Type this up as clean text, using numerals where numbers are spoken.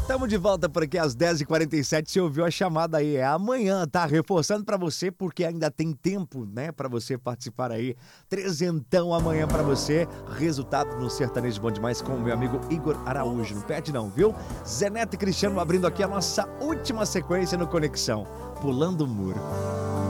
Tamo de volta por aqui às 10h47. Você ouviu a chamada aí? É amanhã, tá? Reforçando pra você, porque ainda tem tempo, né? Pra você participar aí. Trezentão amanhã pra você. Resultado no Sertanejo Bom Demais com o meu amigo Igor Araújo. Não perde não, viu? Zé Neto e Cristiano abrindo aqui a nossa última sequência no Conexão. Pulando o Muro.